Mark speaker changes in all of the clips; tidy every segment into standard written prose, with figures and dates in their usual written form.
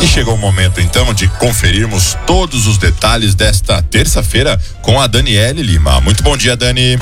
Speaker 1: E chegou o momento então de conferirmos todos os detalhes desta terça-feira com a Daniele Lima. Muito bom dia, Dani.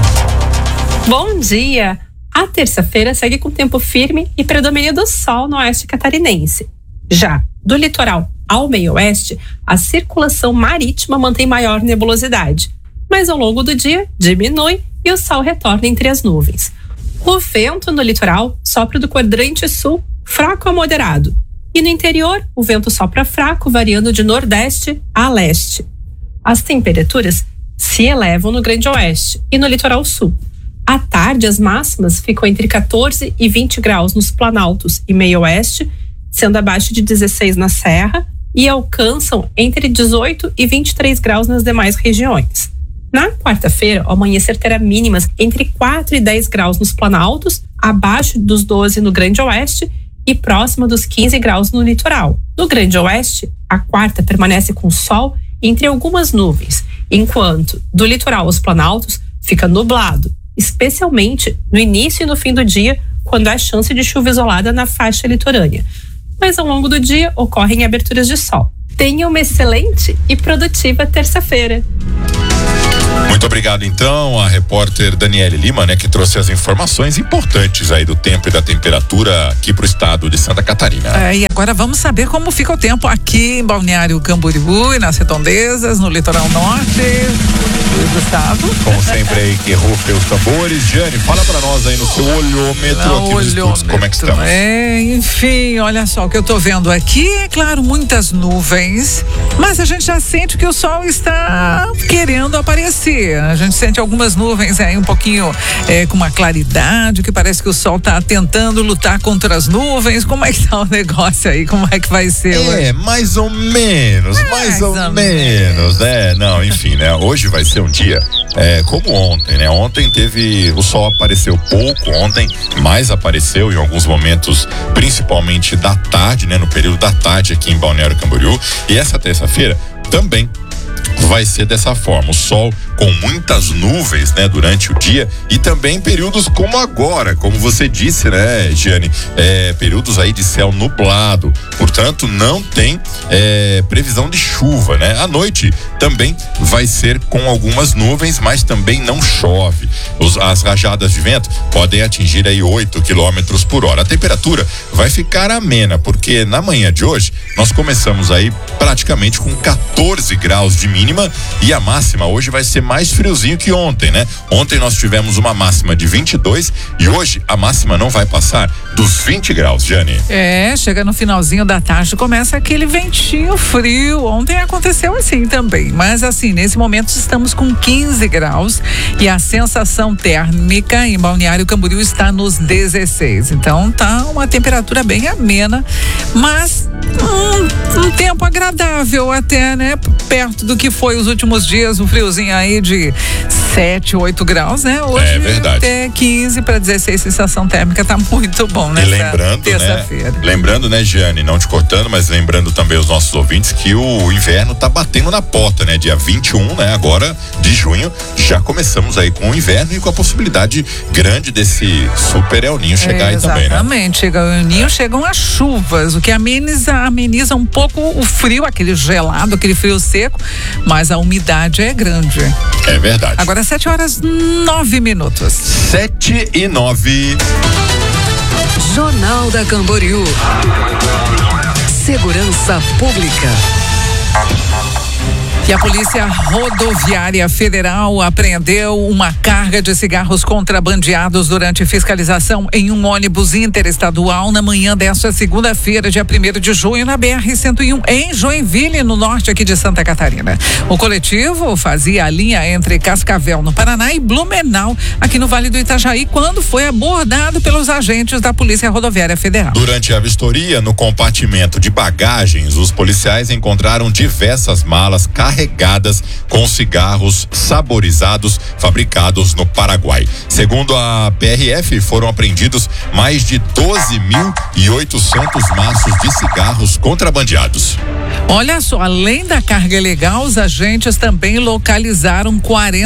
Speaker 2: Bom dia. A terça-feira segue com tempo firme e predomínio do sol no oeste catarinense. Já do litoral ao meio-oeste, a circulação marítima mantém maior nebulosidade, mas ao longo do dia diminui e o sol retorna entre as nuvens. O vento no litoral sopra do quadrante sul, fraco a moderado, e no interior o vento sopra fraco, variando de nordeste a leste. As temperaturas se elevam no Grande Oeste e no litoral sul. À tarde, as máximas ficam entre 14 e 20 graus nos planaltos e meio-oeste, sendo abaixo de 16 na Serra, e alcançam entre 18 e 23 graus nas demais regiões. Na quarta-feira, o amanhecer terá mínimas entre 4 e 10 graus nos planaltos, abaixo dos 12 no Grande Oeste e próximo dos 15 graus no litoral. No Grande Oeste, a quarta permanece com sol entre algumas nuvens, enquanto do litoral aos planaltos fica nublado, especialmente no início e no fim do dia, quando há chance de chuva isolada na faixa litorânea. Mas ao longo do dia ocorrem aberturas de sol. Tenha uma excelente e produtiva terça-feira.
Speaker 1: Muito obrigado, então, a repórter Daniele Lima, que trouxe as informações importantes aí do tempo e da temperatura aqui pro estado de Santa Catarina.
Speaker 3: E agora vamos saber como fica o tempo aqui em Balneário Camboriú e nas redondezas, no litoral norte. Gustavo.
Speaker 1: Como sempre aí, que rufem os tambores. Jane, fala pra nós aí no seu olhômetro aqui nos estúdios, como é que estamos?
Speaker 3: Enfim, olha só, o que eu tô vendo aqui, é claro, muitas nuvens, mas a gente já sente que o sol está querendo aparecer. A gente sente algumas nuvens aí um pouquinho com uma claridade, que parece que o sol tá tentando lutar contra as nuvens. Como é que tá o negócio aí? Como é que vai ser hoje?
Speaker 1: Mais ou menos, mais ou menos. Não, enfim, hoje vai ser um dia como ontem, Ontem o sol apareceu pouco, ontem mais apareceu em alguns momentos, principalmente da tarde, no período da tarde aqui em Balneário Camboriú, e essa terça-feira também vai ser dessa forma, o sol com muitas nuvens, durante o dia, e também períodos como agora, como você disse, Giane, períodos aí de céu nublado, portanto não tem previsão de chuva, À noite também vai ser com algumas nuvens, mas também não chove. As rajadas de vento podem atingir aí 8 km por hora. A temperatura vai ficar amena, porque na manhã de hoje nós começamos aí praticamente com 14 graus de mínima, e a máxima hoje vai ser mais friozinho que ontem, Ontem nós tivemos uma máxima de 22 e hoje a máxima não vai passar dos 20 graus, Jane.
Speaker 3: Chega no finalzinho da tarde, começa aquele ventinho frio. Ontem aconteceu assim também, mas assim, nesse momento estamos com 15 graus e a sensação térmica em Balneário Camboriú está nos 16. Então tá uma temperatura bem amena, mas um tempo agradável até, Perto do que foi os últimos dias, um friozinho aí de 7, 8 graus, Hoje
Speaker 1: é verdade.
Speaker 3: Até 15 para 16, sensação térmica tá muito bom,
Speaker 1: E lembrando,
Speaker 3: terça-feira.
Speaker 1: Lembrando, Giane, não te cortando, mas lembrando também os nossos ouvintes que o inverno tá batendo na porta, Dia 21, agora de junho, já começamos aí com o inverno e com a possibilidade grande desse super El Ninho chegar aí também,
Speaker 3: Exatamente, chega o El Ninho, chegam as chuvas, o que ameniza um pouco o frio, aquele gelado, aquele frio seco, mas a umidade é grande.
Speaker 1: É verdade.
Speaker 3: Agora 7h09.
Speaker 1: 7h09.
Speaker 4: Jornal da Camboriú. Segurança Pública.
Speaker 3: E a Polícia Rodoviária Federal apreendeu uma carga de cigarros contrabandeados durante fiscalização em um ônibus interestadual na manhã desta segunda-feira, dia 1º de junho, na BR-101, em Joinville, no norte aqui de Santa Catarina. O coletivo fazia a linha entre Cascavel, no Paraná, e Blumenau, aqui no Vale do Itajaí, quando foi abordado pelos agentes da Polícia Rodoviária Federal.
Speaker 1: Durante a vistoria no compartimento de bagagens, os policiais encontraram diversas malas carregadas carregadas com cigarros saborizados fabricados no Paraguai. Segundo a PRF, foram apreendidos mais de 12.800 maços de cigarros contrabandeados.
Speaker 3: Olha só, além da carga ilegal, os agentes também localizaram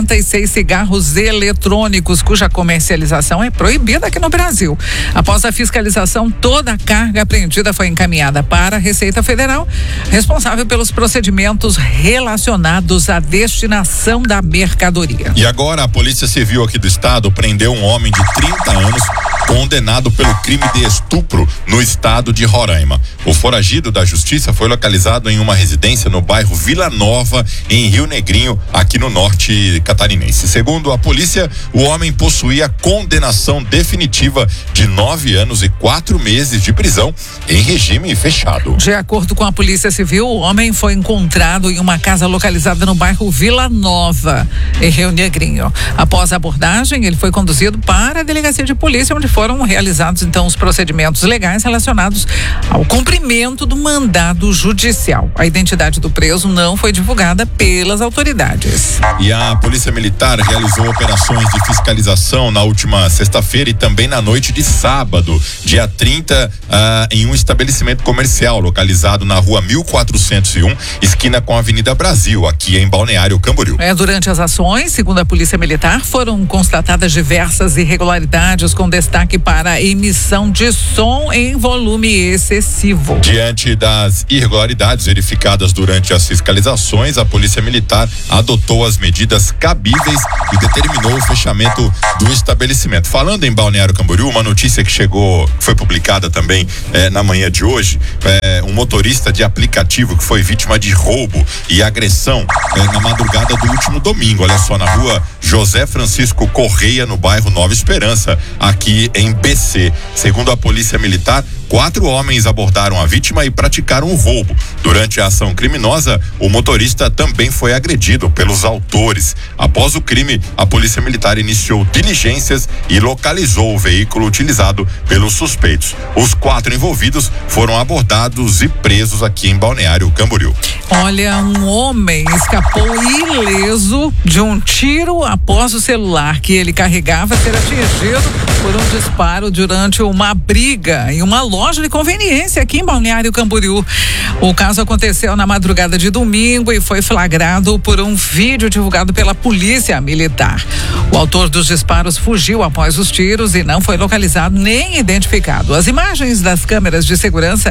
Speaker 3: 46 cigarros eletrônicos, cuja comercialização é proibida aqui no Brasil. Após a fiscalização, toda a carga apreendida foi encaminhada para a Receita Federal, responsável pelos procedimentos relacionados à destinação da mercadoria.
Speaker 1: E agora a Polícia Civil aqui do estado prendeu um homem de 30 anos condenado pelo crime de estupro no estado de Roraima. O foragido da justiça foi localizado em uma residência no bairro Vila Nova, em Rio Negrinho, aqui no norte catarinense. Segundo a polícia, o homem possuía condenação definitiva de 9 anos e 4 meses de prisão em regime fechado.
Speaker 3: De acordo com a Polícia Civil, o homem foi encontrado em uma casa localizada no bairro Vila Nova, em Rio Negrinho. Após a abordagem, ele foi conduzido para a delegacia de polícia, onde foram realizados então os procedimentos legais relacionados ao cumprimento do mandado judicial. A identidade do preso não foi divulgada pelas autoridades.
Speaker 1: E a Polícia Militar realizou operações de fiscalização na última sexta-feira e também na noite de sábado, dia 30, em um estabelecimento comercial localizado na rua 1401, esquina com a Avenida Brasil, aqui em Balneário Camboriú.
Speaker 3: Durante as ações, segundo a Polícia Militar, foram constatadas diversas irregularidades com destaque para a emissão de som em volume excessivo.
Speaker 1: Diante das irregularidades verificadas durante as fiscalizações, a Polícia Militar adotou as medidas cabíveis e determinou o fechamento do estabelecimento. Falando em Balneário Camboriú, uma notícia que foi publicada também na manhã de hoje, um motorista de aplicativo que foi vítima de roubo e agressão na madrugada do último domingo. Olha só, na rua José Francisco Correia, no bairro Nova Esperança, aqui em BC. Segundo a Polícia Militar, 4 homens abordaram a vítima e praticaram um roubo. Durante a ação criminosa, o motorista também foi agredido pelos autores. Após o crime, a Polícia Militar iniciou diligências e localizou o veículo utilizado pelos suspeitos. Os 4 envolvidos foram abordados e presos aqui em Balneário Camboriú.
Speaker 3: Olha, um homem escapou ileso de um tiro após o celular que ele carregava ser atingido por um disparo durante uma briga em uma loja de conveniência aqui em Balneário Camboriú. O caso aconteceu na madrugada de domingo e foi flagrado por um vídeo divulgado pela Polícia Militar. O autor dos disparos fugiu após os tiros e não foi localizado nem identificado. As imagens das câmeras de segurança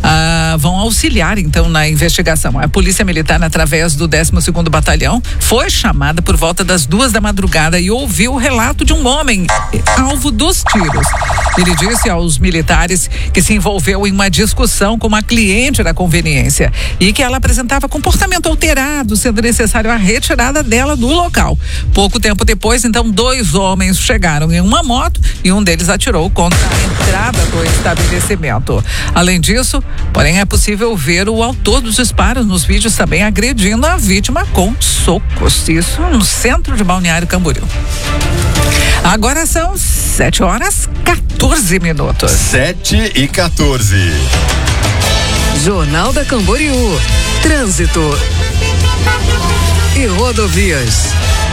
Speaker 3: vão auxiliar então na investigação. A Polícia Militar, através do 12º Batalhão, foi chamada por volta das 2 da madrugada e ouviu o relato de um homem alvo dos tiros. Ele disse aos militares que se envolveu em uma discussão com uma cliente da conveniência e que ela apresentava comportamento alterado, sendo necessário a retirada dela do local. Pouco tempo depois, então, 2 homens chegaram em uma moto e um deles atirou contra a entrada do estabelecimento. Além disso, porém, é possível ver o autor dos disparos nos vídeos também agredindo a vítima com socos. Isso no centro de Balneário Camboriú. Agora são 7h14.
Speaker 1: 7h14.
Speaker 4: Jornal da Camboriú. Trânsito e rodovias.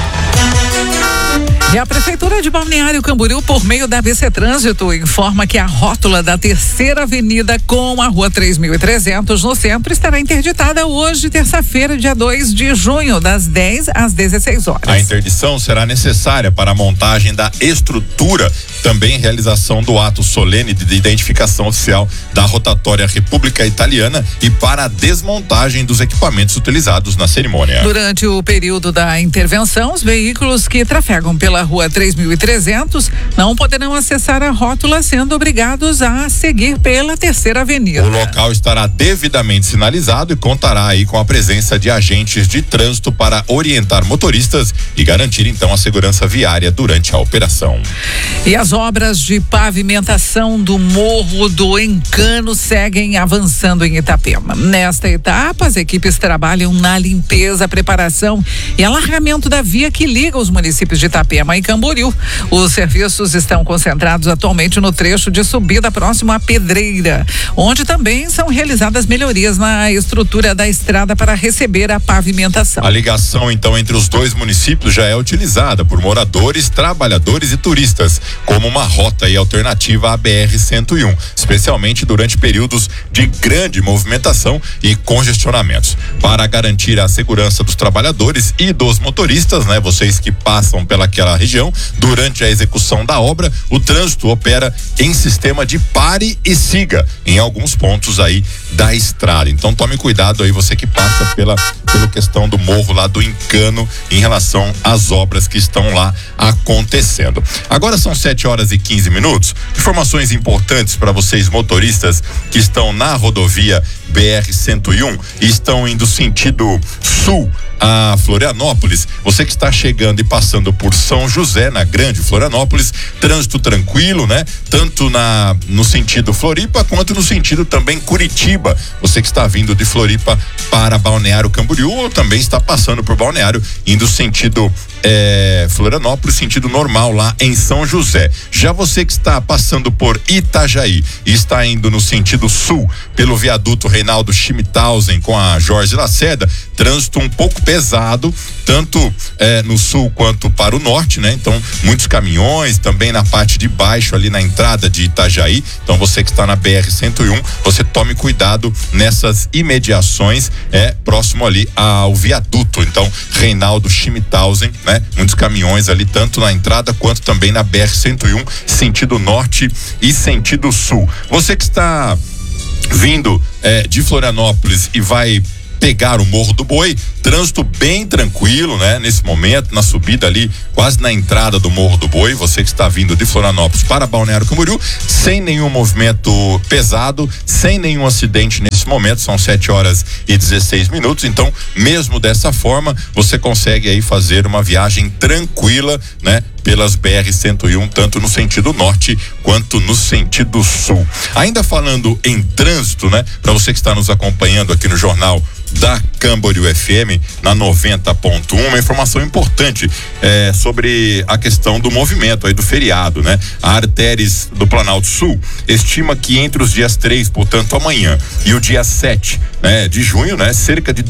Speaker 3: E a Prefeitura de Balneário Camboriú, por meio da BC Trânsito, informa que a rótula da Terceira Avenida com a Rua 3.300 no centro estará interditada hoje, terça-feira, dia 2 de junho, das 10 às 16 horas.
Speaker 1: A interdição será necessária para a montagem da estrutura, também realização do ato solene de identificação oficial da rotatória República Italiana e para a desmontagem dos equipamentos utilizados na cerimônia.
Speaker 3: Durante o período da intervenção, os veículos que trafegam pela Rua 3.300 não poderão acessar a rótula, sendo obrigados a seguir pela Terceira Avenida.
Speaker 1: O local estará devidamente sinalizado e contará aí com a presença de agentes de trânsito para orientar motoristas e garantir então a segurança viária durante a operação.
Speaker 3: E as obras de pavimentação do Morro do Encano seguem avançando em Itapema. Nesta etapa, as equipes trabalham na limpeza, preparação e alargamento da via que liga os municípios de Itapema Moema e Camboriú. Os serviços estão concentrados atualmente no trecho de subida próximo à Pedreira, onde também são realizadas melhorias na estrutura da estrada para receber a pavimentação.
Speaker 1: A ligação, então, entre os dois municípios já é utilizada por moradores, trabalhadores e turistas como uma rota e alternativa à BR-101, especialmente durante períodos de grande movimentação e congestionamentos. Para garantir a segurança dos trabalhadores e dos motoristas, né, vocês que passam pelaquela região, durante a execução da obra, o trânsito opera em sistema de pare e siga em alguns pontos aí da estrada. Então tome cuidado aí, você que passa pela questão do morro lá do Encano, em relação às obras que estão lá acontecendo. Agora são 7h15. Informações importantes para vocês motoristas que estão na rodovia BR-101 e estão indo sentido sul a Florianópolis. Você que está chegando e passando por São José, na Grande Florianópolis, trânsito tranquilo, né? Tanto no sentido Floripa quanto no sentido também Curitiba. Você que está vindo de Floripa para Balneário Camboriú ou também está passando por Balneário, indo sentido Florianópolis, sentido normal lá em São José. Já você que está passando por Itajaí e está indo no sentido sul pelo viaduto Reinaldo Schmidhausen com a Jorge Lacerda, trânsito um pouco pesado, tanto no sul quanto para o norte, né? Então, muitos caminhões, também na parte de baixo, ali na entrada de Itajaí. Então, você que está na BR-101, você tome cuidado nessas imediações, próximo ali ao viaduto. Então, Reinaldo Schmidhausen, né? Muitos caminhões ali, tanto na entrada quanto também na BR-101, sentido norte e sentido sul. Você que está vindo de Florianópolis e vai pegar o Morro do Boi, trânsito bem tranquilo, né? Nesse momento, na subida ali, quase na entrada do Morro do Boi, você que está vindo de Florianópolis para Balneário Camboriú, sem nenhum movimento pesado, sem nenhum acidente nesse momento, são 7h16, então, mesmo dessa forma, você consegue aí fazer uma viagem tranquila, né? Pelas BR-101, tanto no sentido norte quanto no sentido sul. Ainda falando em trânsito, né? Para você que está nos acompanhando aqui no Jornal da Camboriú FM na 90.1, uma informação importante sobre a questão do movimento aí do feriado, né? A Artéries do Planalto Sul estima que entre os dias 3, portanto amanhã, e o dia 7, né, de junho, né, cerca de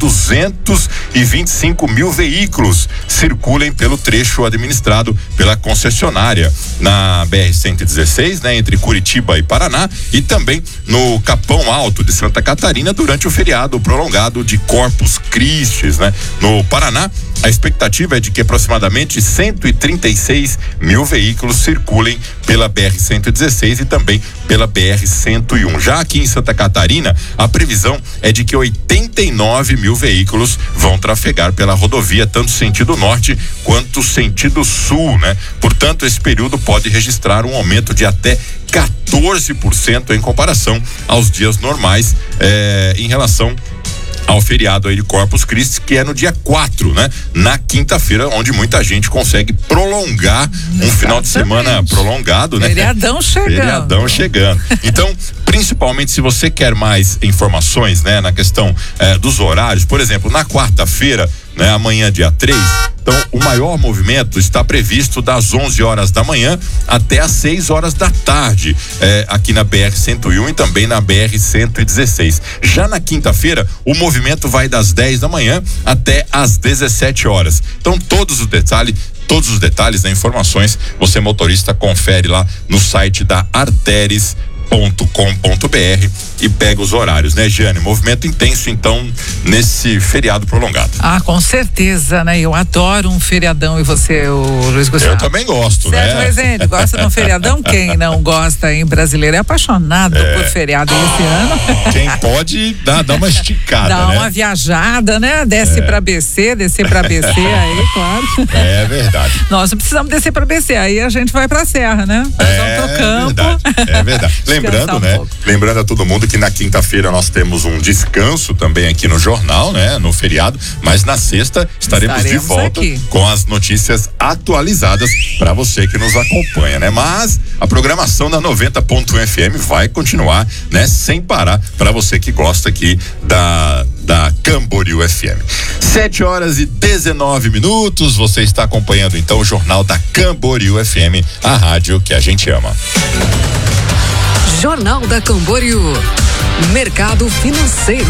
Speaker 1: 225 mil veículos circulem pelo trecho administrado pela concessionária na BR-116, né, entre Curitiba e Paraná, e também no Capão Alto de Santa Catarina durante o feriado prolongado de Corpus Christi, né? No Paraná, a expectativa é de que aproximadamente 136 mil veículos circulem pela BR-116 e também pela BR-101. Já aqui em Santa Catarina, a previsão é de que 89 mil veículos vão trafegar pela rodovia, tanto sentido norte quanto sentido sul, né? Portanto, esse período pode registrar um aumento de até 14% em comparação aos dias normais, em relação ao feriado aí de Corpus Christi, que é no dia 4, né? Na quinta-feira, onde muita gente consegue prolongar um final de semana prolongado, né?
Speaker 3: Feriadão chegando.
Speaker 1: Então, principalmente se você quer mais informações, né? Na questão dos horários, por exemplo, na quarta-feira, né? Amanhã, dia 3, então o maior movimento está previsto das 11 horas da manhã até às 6 horas da tarde, aqui na BR-101 e também na BR-116. Já na quinta-feira, o movimento vai das 10 da manhã até às 17 horas. Então todos os detalhes, né, informações, você motorista confere lá no site da arteries.com.br e pega os horários, né, Jane? Movimento intenso, então, nesse feriado prolongado.
Speaker 3: Ah, com certeza, né? Eu adoro um feriadão. E você, o Luiz Gustavo?
Speaker 1: Eu também gosto,
Speaker 3: Sérgio
Speaker 1: né?
Speaker 3: Rezende, gosta de um feriadão? Quem não gosta, hein? Brasileiro é apaixonado por feriado. E esse ano...
Speaker 1: Quem pode dar uma esticada,
Speaker 3: dá
Speaker 1: né?
Speaker 3: uma viajada, né? Descer pra BC aí, claro.
Speaker 1: É verdade.
Speaker 3: Nós não precisamos descer pra BC, aí a gente vai pra Serra, né? Nós vamos pro campo.
Speaker 1: É verdade. Lembrando, né? Lembrando a todo mundo que na quinta-feira nós temos um descanso também aqui no jornal, né? No feriado, mas na sexta estaremos de volta aqui com as notícias atualizadas para você que nos acompanha, né? Mas a programação da 90.1 FM vai continuar, né? Sem parar, para você que gosta aqui da Camboriú FM. 7h19, você está acompanhando então o jornal da Camboriú FM, a rádio que a gente ama.
Speaker 4: Jornal da Camboriú, mercado financeiro.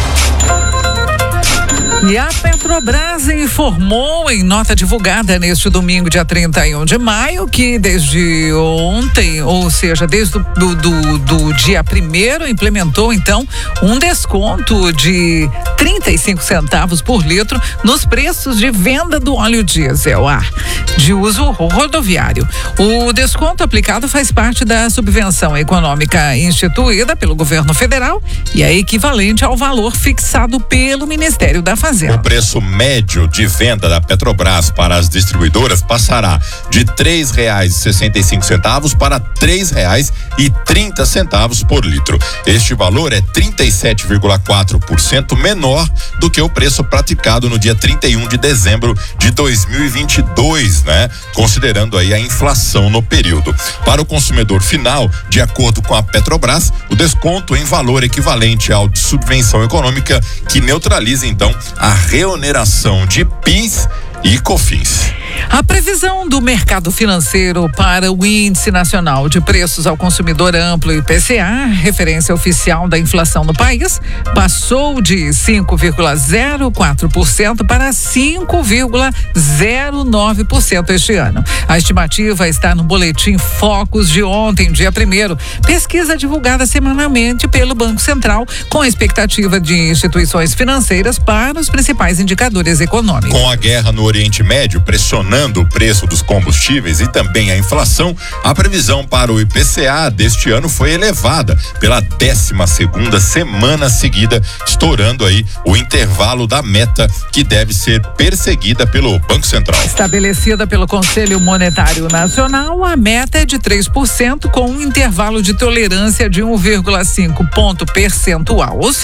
Speaker 3: E a Petrobras informou em nota divulgada neste domingo, dia 31 de maio, que desde ontem, ou seja, desde do dia 1º, implementou então um desconto de 35 centavos por litro nos preços de venda do óleo diesel de uso rodoviário. O desconto aplicado faz parte da subvenção econômica instituída pelo governo federal e é equivalente ao valor fixado pelo Ministério da Fazenda.
Speaker 1: O preço médio de venda da Petrobras para as distribuidoras passará de R$3,65 para R$3,30 por litro. Este valor é 37,4% menor do que o preço praticado no dia 31 de dezembro de 2022, né? Considerando aí a inflação no período. Para o consumidor final, de acordo com a Petrobras, o desconto em valor equivalente ao de subvenção econômica que neutraliza então a reoneração de PIS e COFINS.
Speaker 3: A previsão do mercado financeiro para o Índice Nacional de Preços ao Consumidor Amplo, IPCA, referência oficial da inflação no país, passou de 5,04% para 5,09% este ano. A estimativa está no boletim Focus de ontem, dia 1º, pesquisa divulgada semanalmente pelo Banco Central, com a expectativa de instituições financeiras para os principais indicadores econômicos.
Speaker 1: Com a guerra no Oriente Médio pressionando o preço dos combustíveis e também a inflação, a previsão para o IPCA deste ano foi elevada pela 12ª semana seguida, estourando aí o intervalo da meta que deve ser perseguida pelo Banco Central.
Speaker 3: Estabelecida pelo Conselho Monetário Nacional, a meta é de 3% com um intervalo de tolerância de 1,5 ponto percentual.